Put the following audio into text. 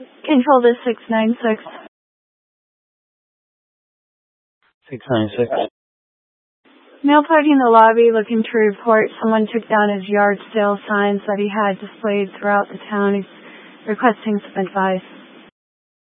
Control this 696. 696. Male party in the lobby looking to report someone took down his yard sale signs that he had displayed throughout the town. He's requesting some advice.